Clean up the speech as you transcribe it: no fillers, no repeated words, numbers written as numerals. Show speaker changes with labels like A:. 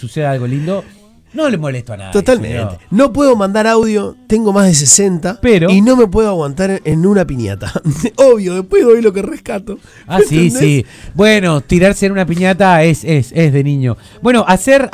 A: suceda algo lindo, no le molesto a nadie.
B: Totalmente.
A: Señor.
B: No puedo mandar audio, tengo más de 60,
A: Pero,
B: y no me puedo aguantar en una piñata. Obvio, después doy lo que rescato.
A: sí, sí. Bueno, tirarse en una piñata es de niño. Bueno, hacer